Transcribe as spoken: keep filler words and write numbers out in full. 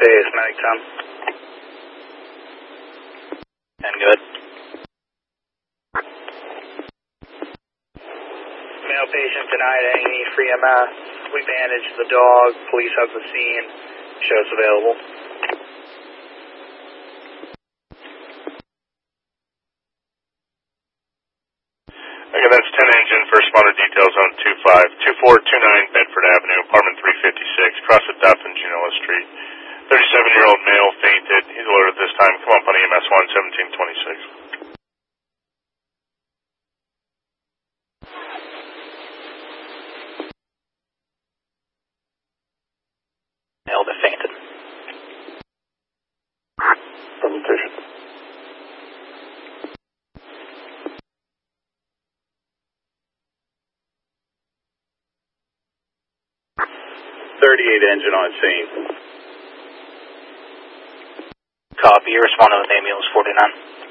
base, Medic ten. ten good. Male patient denied any free M S. We bandaged the dog. Police have the scene. Shows available. Okay, that's ten engine for responder details on two five two four two nine Bedford Avenue, apartment three fifty-six, across the Duff and Genoa Street. thirty-seven-year-old male fainted. He's alerted this time. Come up on E M S one seventeen twenty-six. Male that fainted. Presentation. thirty-eight engine on scene. Copy. You're responding with ambulance forty-nine.